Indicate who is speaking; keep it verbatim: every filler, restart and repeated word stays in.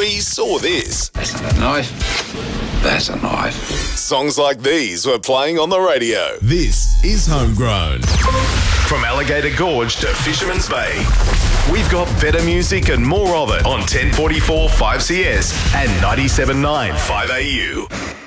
Speaker 1: We saw this.
Speaker 2: That's not a knife. That's a knife.
Speaker 1: Songs like these were playing on the radio.
Speaker 3: This is Homegrown.
Speaker 4: From Alligator Gorge to Fisherman's Bay, we've got better music and more of it on ten forty-four five C S and ninety-seven point nine five A U.